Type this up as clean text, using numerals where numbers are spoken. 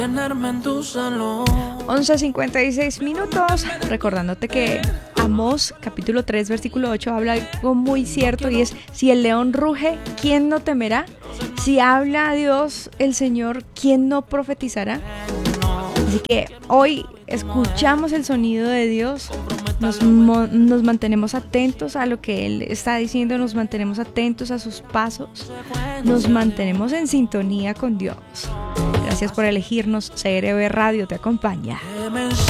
11:56, recordándote que Amós capítulo 3 versículo 8 habla algo muy cierto, y es: si el león ruge, ¿quién no temerá? Si habla a Dios el Señor, ¿quién no profetizará? Así que hoy escuchamos el sonido de Dios, nos mantenemos atentos a lo que Él está diciendo, nos mantenemos atentos a sus pasos, nos mantenemos en sintonía con Dios. Gracias por elegirnos. CRB Radio te acompaña.